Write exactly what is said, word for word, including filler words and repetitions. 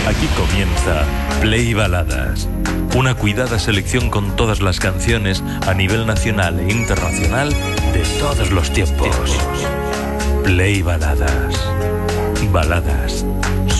Aquí comienza Play Baladas, una cuidada selección con todas las canciones a nivel nacional e internacional de todos los tiempos. Play Baladas. Baladas